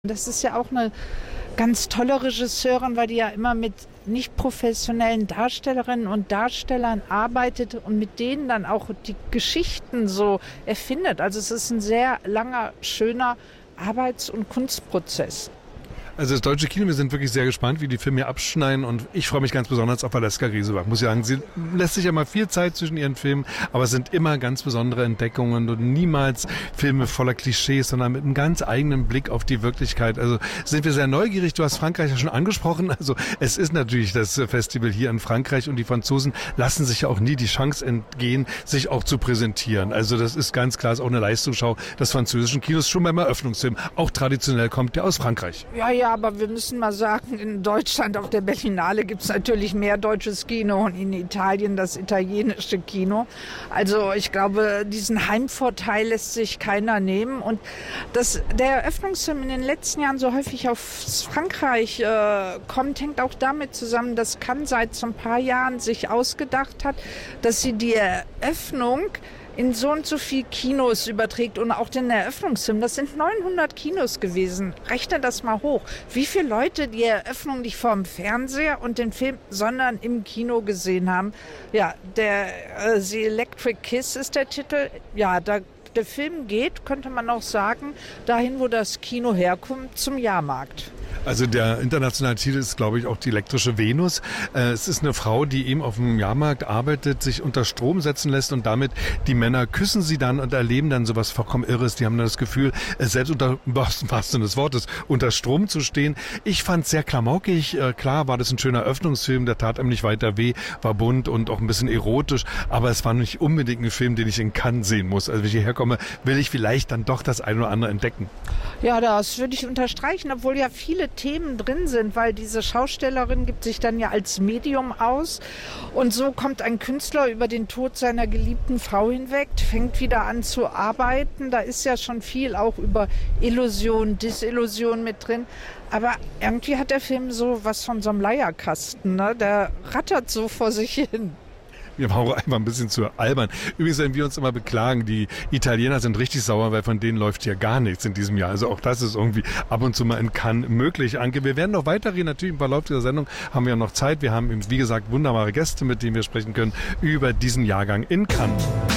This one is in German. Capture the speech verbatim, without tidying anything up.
Das ist ja auch eine ganz tolle Regisseurin, weil die ja immer mit nicht professionellen Darstellerinnen und Darstellern arbeitet und mit denen dann auch die Geschichten so erfindet. Also es ist ein sehr langer, schöner Arbeits- und Kunstprozess. Also das deutsche Kino, wir sind wirklich sehr gespannt, wie die Filme abschneiden, und ich freue mich ganz besonders auf Valeska Grisebach. Muss ich sagen, sie lässt sich ja mal viel Zeit zwischen ihren Filmen, aber es sind immer ganz besondere Entdeckungen und niemals Filme voller Klischees, sondern mit einem ganz eigenen Blick auf die Wirklichkeit. Also sind wir sehr neugierig. Du hast Frankreich ja schon angesprochen. Also es ist natürlich das Festival hier in Frankreich, und die Franzosen lassen sich ja auch nie die Chance entgehen, sich auch zu präsentieren. Also das ist ganz klar, ist auch eine Leistungsschau des französischen Kinos, schon beim Eröffnungsfilm. Auch traditionell kommt der aus Frankreich. Ja, ja, aber wir müssen mal sagen, in Deutschland auf der Berlinale gibt es natürlich mehr deutsches Kino und in Italien das italienische Kino. Also ich glaube, diesen Heimvorteil lässt sich keiner nehmen. Und dass der Eröffnungsfilm in den letzten Jahren so häufig aus Frankreich äh, kommt, hängt auch damit zusammen, dass Cannes seit so ein paar Jahren sich ausgedacht hat, dass sie die Eröffnung in so und so viel Kinos überträgt, und auch den Eröffnungsfilm. Das sind neunhundert Kinos gewesen. Rechne das mal hoch. Wie viele Leute die Eröffnung nicht vor dem Fernseher und den Film, sondern im Kino gesehen haben. Ja, der äh, The Electric Kiss ist der Titel. Ja, da der Film geht, könnte man auch sagen, dahin, wo das Kino herkommt, zum Jahrmarkt. Also der internationale Titel ist, glaube ich, auch die elektrische Venus. Äh, es ist eine Frau, die eben auf dem Jahrmarkt arbeitet, sich unter Strom setzen lässt, und damit die Männer küssen sie dann und erleben dann sowas vollkommen Irres. Die haben dann das Gefühl, äh, selbst unter, was Sinne des Wortes, unter Strom zu stehen. Ich fand es sehr klamaukig. Äh, klar war das ein schöner Öffnungsfilm, der tat einem nicht weiter weh, war bunt und auch ein bisschen erotisch, aber es war nicht unbedingt ein Film, den ich in Cannes sehen muss. Also wenn ich hierher komme, will ich vielleicht dann doch das eine oder andere entdecken. Ja, das würde ich unterstreichen, obwohl ja viele Themen drin sind, weil diese Schaustellerin gibt sich dann ja als Medium aus, und so kommt ein Künstler über den Tod seiner geliebten Frau hinweg, fängt wieder an zu arbeiten. Da ist ja schon viel auch über Illusion, Disillusion mit drin. Aber irgendwie hat der Film so was von so einem Leierkasten, ne? Der rattert so vor sich hin. Wir waren auch einfach ein bisschen zu albern. Übrigens, wenn wir uns immer beklagen, die Italiener sind richtig sauer, weil von denen läuft hier gar nichts in diesem Jahr. Also auch das ist irgendwie ab und zu mal in Cannes möglich. Anke, wir werden noch weiterreden. Natürlich im Verlauf dieser Sendung haben wir ja noch Zeit. Wir haben, wie gesagt, wunderbare Gäste, mit denen wir sprechen können über diesen Jahrgang in Cannes.